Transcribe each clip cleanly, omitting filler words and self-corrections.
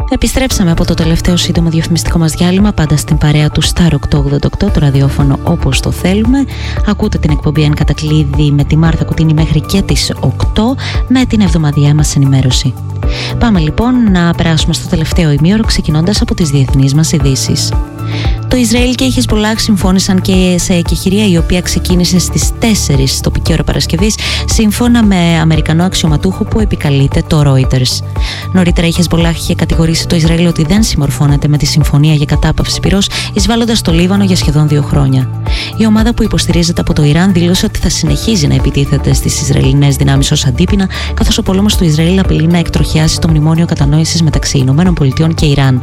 Επιστρέψαμε από το τελευταίο σύντομο διαφημιστικό μας διάλειμμα, πάντα στην παρέα του Star 888, το ραδιόφωνο όπως το θέλουμε. Ακούτε την εκπομπή Εν Κατακλείδη με τη Μάρθα Κουτίνη μέχρι και τις 8 με την εβδομαδιαία μας ενημέρωση. Πάμε λοιπόν να περάσουμε στο τελευταίο ημίωρο, ξεκινώντας από τις διεθνείς μας ειδήσεις. Το Ισραήλ και η Χεσμπολάχ συμφώνησαν και σε εκεχηρία η οποία ξεκίνησε στις 4 τοπική ώρα Παρασκευής, σύμφωνα με Αμερικανό αξιωματούχο που επικαλείται το Reuters. Νωρίτερα η Χεσμπολάχ είχε κατηγορήσει το Ισραήλ ότι δεν συμμορφώνεται με τη συμφωνία για κατάπαυση πυρός, εισβάλλοντας το Λίβανο για σχεδόν 2 χρόνια. Η ομάδα που υποστηρίζεται από το Ιράν δήλωσε ότι θα συνεχίζει να επιτίθεται στις Ισραηλινές δυνάμεις ως αντίπεινα, καθώς ο πόλεμος του Ισραήλ απειλεί να εκτροχιάσει το μνημόνιο κατανόησης μεταξύ ΗΠΑ και Ιράν.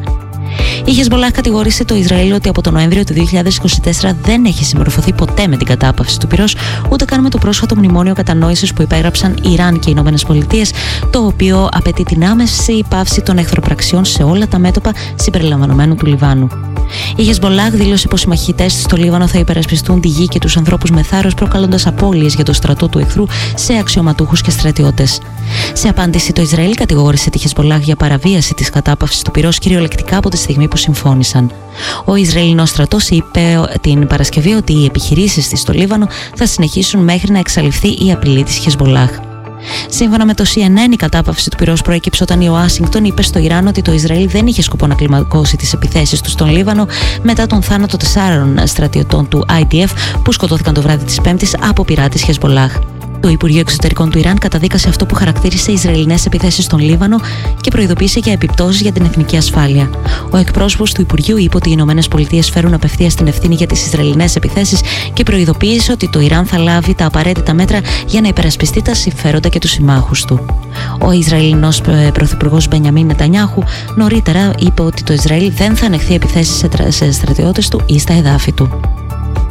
Η Χεσμπολάχ κατηγόρησε το Ισραήλ ότι από τον Νοέμβριο του 2024 δεν έχει συμμορφωθεί ποτέ με την κατάπαυση του πυρός, ούτε καν με το πρόσφατο μνημόνιο κατανόησης που υπέγραψαν Ιράν και οι ΗΠΑ, το οποίο απαιτεί την άμεση πάυση των εχθροπραξιών σε όλα τα μέτωπα συμπεριλαμβανομένου του Λιβάνου. Η Χεσμπολάχ δήλωσε πως οι μαχητές της στο Λίβανο θα υπερασπιστούν τη γη και τους ανθρώπους με θάρρος, προκαλώντας απώλειες για το στρατό του εχθρού σε αξιωματούχους και στρατιώτες. Σε απάντηση, το Ισραήλ κατηγόρησε τη Χεσμπολάχ για παραβίαση της κατάπαυσης του πυρός κυριολεκτικά από τη στιγμή που συμφώνησαν. Ο Ισραηλινός στρατός είπε την Παρασκευή ότι οι επιχειρήσεις της στο Λίβανο θα συνεχίσουν μέχρι να εξαλειφθεί η απειλή της Χεσμπολάχ. Σύμφωνα με το CNN, η κατάπαυση του πυρός προέκυψε όταν η Ουάσιγκτον είπε στο Ιράν ότι το Ισραήλ δεν είχε σκοπό να κλιμακώσει τις επιθέσεις του στον Λίβανο μετά τον θάνατο 4 στρατιωτών του IDF που σκοτώθηκαν το βράδυ της Πέμπτης από πυράτες Χεσμπολάχ. Το Υπουργείο Εξωτερικών του Ιράν καταδίκασε αυτό που χαρακτήρισε Ισραηλινές επιθέσεις στον Λίβανο και προειδοποίησε για επιπτώσεις για την εθνική ασφάλεια. Ο εκπρόσωπος του Υπουργείου είπε ότι οι ΗΠΑ φέρουν απευθείας την ευθύνη για τις Ισραηλινές επιθέσεις και προειδοποίησε ότι το Ιράν θα λάβει τα απαραίτητα μέτρα για να υπερασπιστεί τα συμφέροντα και τους συμμάχους του. Ο Ισραηλινός Πρωθυπουργός Μπενιαμίν Νετανιάχου νωρίτερα είπε ότι το Ισραήλ δεν θα ανεχθεί επιθέσεις σε στρατιώτες του ή στα εδάφη του.